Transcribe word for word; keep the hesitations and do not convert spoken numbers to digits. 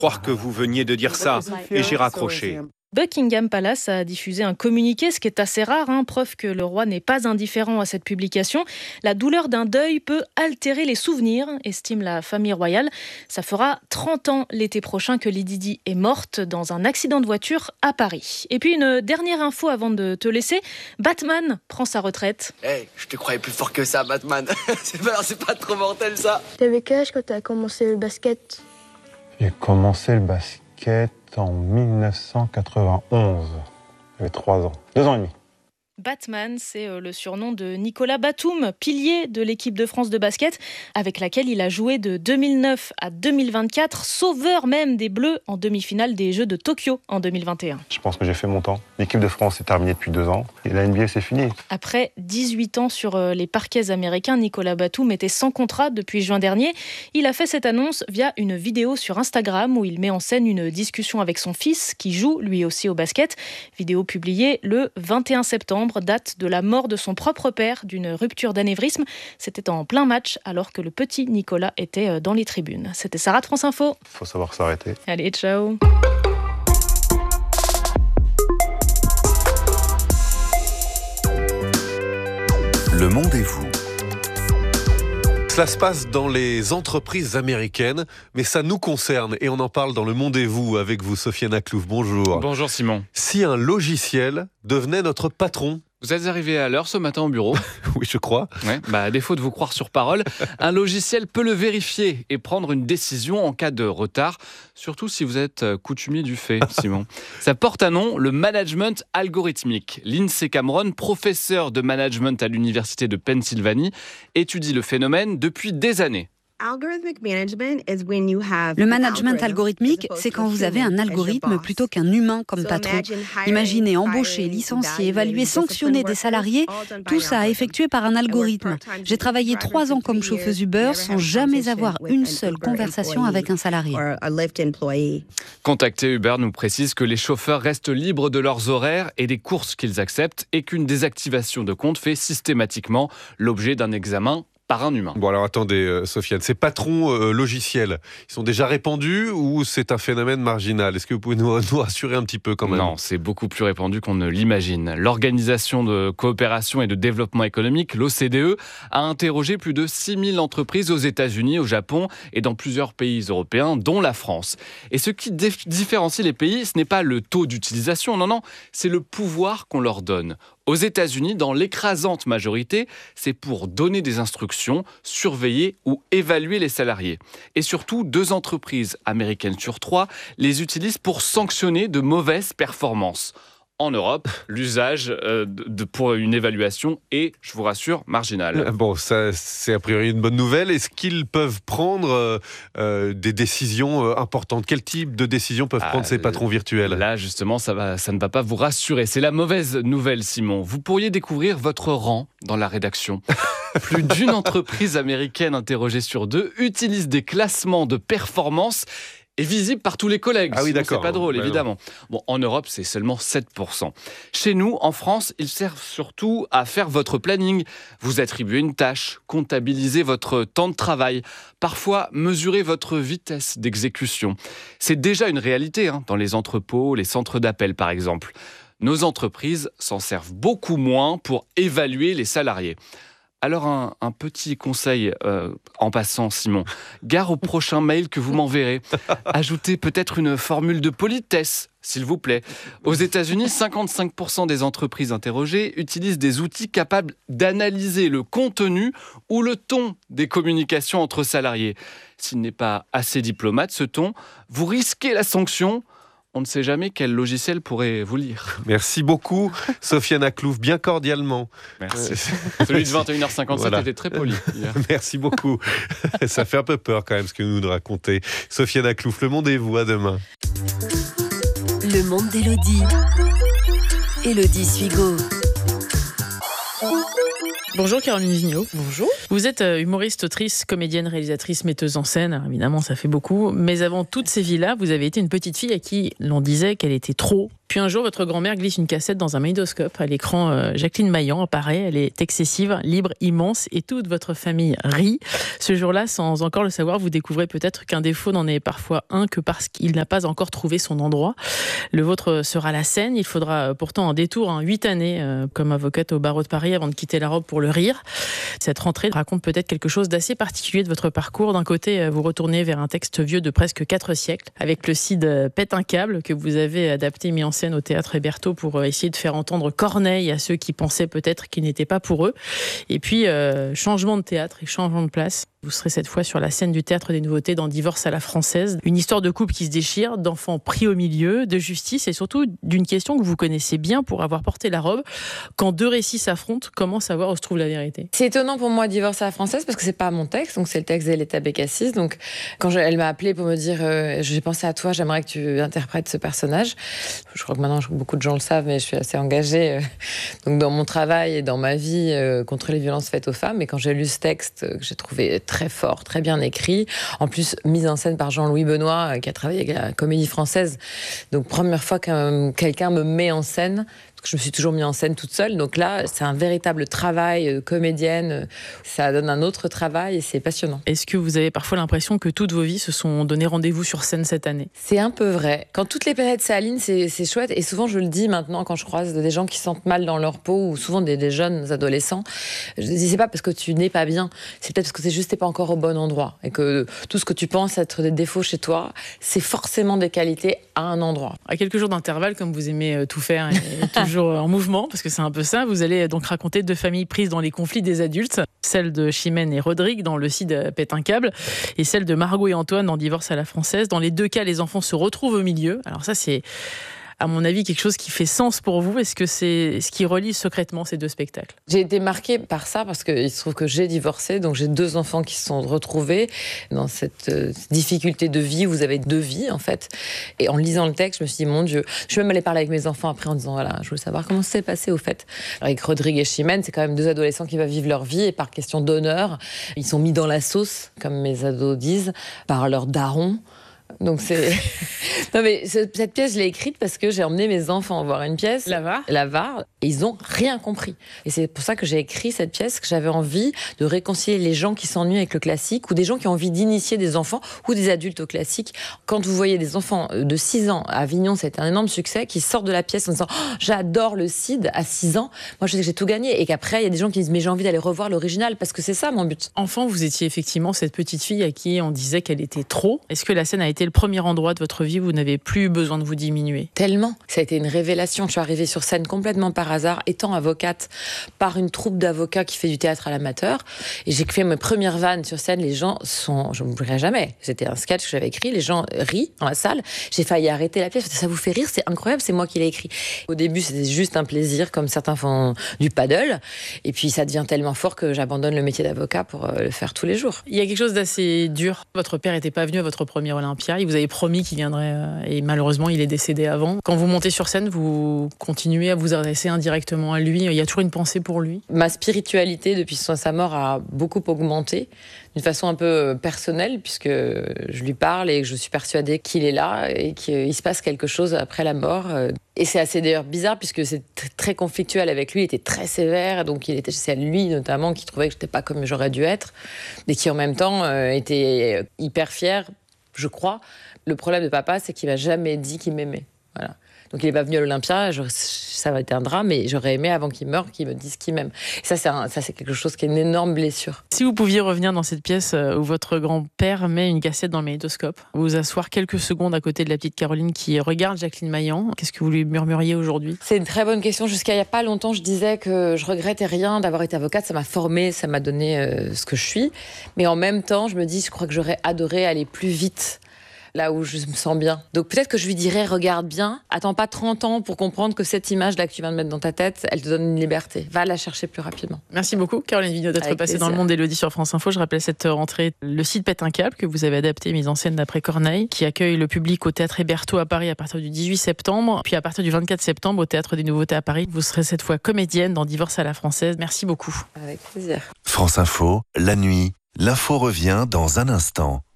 Croire que vous veniez de dire ça, et j'ai raccroché. Buckingham Palace a diffusé un communiqué, ce qui est assez rare, hein, preuve que le roi n'est pas indifférent à cette publication. La douleur d'un deuil peut altérer les souvenirs, estime la famille royale. Ça fera trente ans l'été prochain que Lady Di est morte dans un accident de voiture à Paris. Et puis une dernière info avant de te laisser, Batman prend sa retraite. Hey, je te croyais plus fort que ça, Batman. c'est, pas, c'est pas trop mortel, ça. T'avais quel âge quand t'as commencé le basket ? J'ai commencé le basket en dix-neuf cent quatre-vingt-onze. J'avais trois ans, deux ans et demi. Batman, c'est le surnom de Nicolas Batum, pilier de l'équipe de France de basket, avec laquelle il a joué de deux mille neuf à deux mille vingt-quatre, sauveur même des Bleus en demi-finale des Jeux de Tokyo en deux mille vingt et un. Je pense que j'ai fait mon temps. L'équipe de France est terminée depuis deux ans et la N B A c'est fini. Après dix-huit ans sur les parquets américains, Nicolas Batum était sans contrat depuis juin dernier. Il a fait cette annonce via une vidéo sur Instagram où il met en scène une discussion avec son fils qui joue lui aussi au basket. Vidéo publiée le vingt et un septembre, date de la mort de son propre père d'une rupture d'anévrisme. C'était en plein match alors que le petit Nicolas était dans les tribunes. C'était Sarah de France Info. Il faut savoir s'arrêter. Allez, ciao. Le monde est vous. Cela se passe dans les entreprises américaines, mais ça nous concerne et on en parle dans Le Monde et vous avec vous, Sofiane Aklouf. Bonjour. Bonjour Simon. Si un logiciel devenait notre patron? Vous êtes arrivé à l'heure ce matin au bureau? Oui, je crois. Ouais, bah, à défaut de vous croire sur parole, un logiciel peut le vérifier et prendre une décision en cas de retard, surtout si vous êtes coutumier du fait, Simon. Ça porte un nom, le management algorithmique. Lindsay Cameron, professeur de management à l'université de Pennsylvanie, étudie le phénomène depuis des années. Le management algorithmique, c'est quand vous avez un algorithme plutôt qu'un humain comme patron. Imaginez embaucher, licencier, évaluer, sanctionner des salariés, tout ça effectué par un algorithme. J'ai travaillé trois ans comme chauffeuse Uber sans jamais avoir une seule conversation avec un salarié. Contacté Uber nous précise que les chauffeurs restent libres de leurs horaires et des courses qu'ils acceptent et qu'une désactivation de compte fait systématiquement l'objet d'un examen par un humain. Bon alors attendez euh, Sofiane, ces patrons euh, logiciels, ils sont déjà répandus ou c'est un phénomène marginal? Est-ce que vous pouvez nous, nous rassurer un petit peu quand même? Non, c'est beaucoup plus répandu qu'on ne l'imagine. L'Organisation de coopération et de développement économique, l'O C D E, a interrogé plus de six mille entreprises aux États-Unis, au Japon et dans plusieurs pays européens, dont la France. Et ce qui dif- différencie les pays, ce n'est pas le taux d'utilisation, non, non, c'est le pouvoir qu'on leur donne. Aux États-Unis, dans l'écrasante majorité, c'est pour donner des instructions, surveiller ou évaluer les salariés. Et surtout, deux entreprises américaines sur trois les utilisent pour sanctionner de mauvaises performances. En Europe, l'usage euh, de, pour une évaluation est, je vous rassure, marginal. Bon, ça, c'est a priori une bonne nouvelle. Est-ce qu'ils peuvent prendre euh, euh, des décisions euh, importantes? Quel type de décisions peuvent prendre ah, ces patrons virtuels? Là, justement, ça, va, ça ne va pas vous rassurer. C'est la mauvaise nouvelle, Simon. Vous pourriez découvrir votre rang dans la rédaction. Plus d'une entreprise américaine interrogée sur deux utilise des classements de performance est visible par tous les collègues. Ah oui, d'accord. C'est pas drôle, bah évidemment. Non. Bon, en Europe, c'est seulement sept pour cent. Chez nous, en France, ils servent surtout à faire votre planning, vous attribuer une tâche, comptabiliser votre temps de travail, parfois mesurer votre vitesse d'exécution. C'est déjà une réalité hein, dans les entrepôts, les centres d'appel, par exemple. Nos entreprises s'en servent beaucoup moins pour évaluer les salariés. Alors un, un petit conseil euh, en passant, Simon. Gare au prochain mail que vous m'enverrez. Ajoutez peut-être une formule de politesse, s'il vous plaît. Aux États-Unis, cinquante-cinq pour cent des entreprises interrogées utilisent des outils capables d'analyser le contenu ou le ton des communications entre salariés. S'il n'est pas assez diplomate, ce ton, vous risquez la sanction. On ne sait jamais quel logiciel pourrait vous lire. Merci beaucoup, Sofiane Aklouf, bien cordialement. Merci. Celui de vingt et une heures cinquante-sept voilà. était très poli. Hier. Merci beaucoup. Ça fait un peu peur quand même ce que vous nous racontez. Sofiane Aklouf, Le Monde et vous, à demain. Le monde d'Élodie. Élodie Suigo. Bonjour Caroline Vigneault. Bonjour. Vous êtes humoriste, autrice, comédienne, réalisatrice, metteuse en scène. Alors évidemment, ça fait beaucoup. Mais avant toutes ces vies-là, vous avez été une petite fille à qui l'on disait qu'elle était trop Puis un jour, votre grand-mère glisse une cassette dans un magnétoscope. À l'écran, euh, Jacqueline Maillan apparaît. Elle est excessive, libre, immense et toute votre famille rit. Ce jour-là, sans encore le savoir, vous découvrez peut-être qu'un défaut n'en est parfois un que parce qu'il n'a pas encore trouvé son endroit. Le vôtre sera la scène. Il faudra pourtant un détour, hein, huit années euh, comme avocate au barreau de Paris avant de quitter la robe pour le rire. Cette rentrée raconte peut-être quelque chose d'assez particulier de votre parcours. D'un côté, vous retournez vers un texte vieux de presque quatre siècles, avec le Cid pète un câble que vous avez adapté, mis en scène au théâtre Hébertot pour essayer de faire entendre Corneille à ceux qui pensaient peut-être qu'il n'était pas pour eux. Et puis, euh, changement de théâtre et changement de place. Vous serez cette fois sur la scène du Théâtre des Nouveautés dans Divorce à la française. Une histoire de couple qui se déchire, d'enfants pris au milieu, de justice et surtout d'une question que vous connaissez bien pour avoir porté la robe. Quand deux récits s'affrontent, comment savoir où se trouve la vérité ? C'est étonnant pour moi, Divorce à la française, parce que c'est pas mon texte, donc c'est le texte d'Eletta Bécassis. Donc quand je, elle m'a appelée pour me dire euh, j'ai pensé à toi, j'aimerais que tu interprètes ce personnage. Je crois que maintenant beaucoup de gens le savent, mais je suis assez engagée euh, donc dans mon travail et dans ma vie euh, contre les violences faites aux femmes. Et quand j'ai lu ce texte, euh, que j'ai trouvé très fort, très bien écrit, en plus mise en scène par Jean-Louis Benoît, euh, qui a travaillé avec la Comédie Française. Donc première fois que quelqu'un me met en scène. Je me suis toujours mis en scène toute seule, donc là, c'est un véritable travail de comédienne. Ça donne un autre travail et c'est passionnant. Est-ce que vous avez parfois l'impression que toutes vos vies se sont donné rendez-vous sur scène cette année ? C'est un peu vrai. Quand toutes les planètes s'alignent, c'est, c'est chouette. Et souvent, je le dis maintenant quand je croise des gens qui se sentent mal dans leur peau, ou souvent des, des jeunes adolescents, je dis c'est pas parce que tu n'es pas bien, c'est peut-être parce que c'est juste t'es pas encore au bon endroit. Et que tout ce que tu penses être des défauts chez toi, c'est forcément des qualités à un endroit. À quelques jours d'intervalle, comme vous aimez tout faire et toujours en mouvement, parce que c'est un peu ça, vous allez donc raconter deux familles prises dans les conflits des adultes, celle de Chimène et Rodrigue dans Le Cid pète un câble, et celle de Margot et Antoine dans Divorce à la française. Dans les deux cas, les enfants se retrouvent au milieu. Alors ça, c'est à mon avis, quelque chose qui fait sens pour vous. Est-ce que c'est ce qui relie secrètement ces deux spectacles ? J'ai été marquée par ça parce qu'il se trouve que j'ai divorcé, donc j'ai deux enfants qui se sont retrouvés dans cette euh, difficulté de vie où vous avez deux vies, en fait. Et en lisant le texte, je me suis dit, mon Dieu, je suis même allée parler avec mes enfants après en disant, voilà, je veux savoir comment ça s'est passé, au fait. Avec Rodrigue et Chimène, c'est quand même deux adolescents qui vont vivre leur vie et par question d'honneur, ils sont mis dans la sauce, comme mes ados disent, par leur daron. Donc c'est... non mais cette pièce, je l'ai écrite parce que j'ai emmené mes enfants voir une pièce. L'Avare. L'Avare. Et ils n'ont rien compris. Et c'est pour ça que j'ai écrit cette pièce, que j'avais envie de réconcilier les gens qui s'ennuient avec le classique ou des gens qui ont envie d'initier des enfants ou des adultes au classique. Quand vous voyez des enfants de six ans à Avignon, c'est un énorme succès, qui sortent de la pièce en disant oh, « j'adore le Cid à six ans », moi je sais que j'ai tout gagné. Et qu'après, il y a des gens qui disent « mais j'ai envie d'aller revoir l'original parce que c'est ça mon but ». Enfant, vous étiez effectivement cette petite fille à qui on disait qu'elle était trop. Est-ce que la scène a été le premier endroit de votre vie où vous n'avez plus besoin de vous diminuer ? Tellement. Ça a été une révélation. Je suis arrivée sur scène complètement par hasard, étant avocate, par une troupe d'avocats qui fait du théâtre à l'amateur. Et j'ai fait mes premières vannes sur scène. Les gens sont... Je ne m'oublierai jamais. C'était un sketch que j'avais écrit. Les gens rient dans la salle. J'ai failli arrêter la pièce. Ça vous fait rire ? C'est incroyable. C'est moi qui l'ai écrit. Au début, c'était juste un plaisir, comme certains font du paddle. Et puis, ça devient tellement fort que j'abandonne le métier d'avocat pour le faire tous les jours. Il y a quelque chose d'assez dur. Votre père n'était pas venu à votre premier Olympia. Il vous avait promis qu'il viendrait et malheureusement il est décédé avant. Quand vous montez sur scène, vous continuez à vous adresser indirectement à lui. Il y a toujours une pensée pour lui. Ma spiritualité depuis sa mort a beaucoup augmenté d'une façon un peu personnelle puisque je lui parle et que je suis persuadée qu'il est là et qu'il se passe quelque chose après la mort. Et c'est assez d'ailleurs bizarre puisque c'est très conflictuel avec lui. Il était très sévère, donc il était, c'est lui notamment qui trouvait que j'étais pas comme j'aurais dû être et qui en même temps était hyper fier, je crois. Le problème de papa, c'est qu'il m'a jamais dit qu'il m'aimait. Voilà. Donc il n'est pas venu à l'Olympia, je, ça va être un drame, mais j'aurais aimé avant qu'il meure qu'il me dise qu'il m'aime. Et ça c'est, un, ça, c'est quelque chose qui est une énorme blessure. Si vous pouviez revenir dans cette pièce où votre grand-père met une cassette dans le magnétoscope, vous asseoir quelques secondes à côté de la petite Caroline qui regarde Jacqueline Maillan, qu'est-ce que vous lui murmuriez aujourd'hui ? C'est une très bonne question. Jusqu'à il n'y a pas longtemps, je disais que je regrettais rien d'avoir été avocate, ça m'a formée, ça m'a donné euh, ce que je suis. Mais en même temps, je me dis, je crois que j'aurais adoré aller plus vite. Là où je me sens bien. Donc peut-être que je lui dirais, regarde bien, attends pas trente ans pour comprendre que cette image-là que tu viens de mettre dans ta tête, elle te donne une liberté. Va la chercher plus rapidement. Merci beaucoup, Caroline Vigneault, d'être Avec passée plaisir. dans le monde d'Élodie sur France Info. Je rappelle cette rentrée, Le Cid pète un câble, que vous avez adapté, mise en scène d'après Corneille, qui accueille le public au Théâtre Hébertot à Paris à partir du dix-huit septembre, puis à partir du vingt-quatre septembre au Théâtre des Nouveautés à Paris. Vous serez cette fois comédienne dans Divorce à la française. Merci beaucoup. Avec plaisir. France Info, la nuit, l'info revient dans un instant.